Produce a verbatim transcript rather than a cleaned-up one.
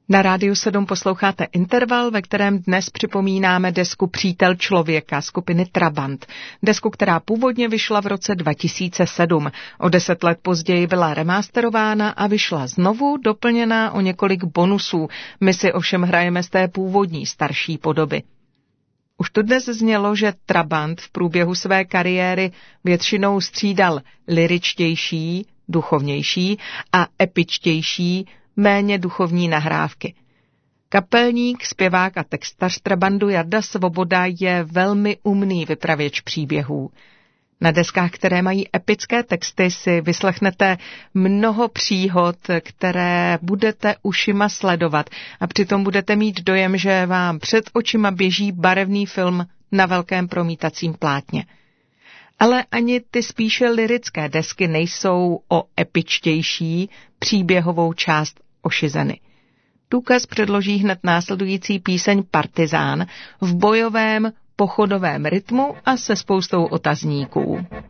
Na Rádiu sedm posloucháte Interval, ve kterém dnes připomínáme desku Přítel člověka skupiny Trabant. Desku, která původně vyšla v roce dva tisíce sedm. O deset let později byla remasterována a vyšla znovu, doplněná o několik bonusů. My si ovšem hrajeme z té původní starší podoby. Už to dnes znělo, že Trabant v průběhu své kariéry většinou střídal lyričtější, duchovnější a epičtější, méně duchovní nahrávky. Kapelník, zpěvák a textař Trabantu Jarda Svoboda je velmi umný vypravěč příběhů. Na deskách, které mají epické texty, si vyslechnete mnoho příhod, které budete ušima sledovat a přitom budete mít dojem, že vám před očima běží barevný film na velkém promítacím plátně. Ale ani ty spíše lyrické desky nejsou o epičtější příběhovou část ošizeny. Důkaz předloží hned následující píseň Partizán v bojovém pochodovém rytmu a se spoustou otazníků.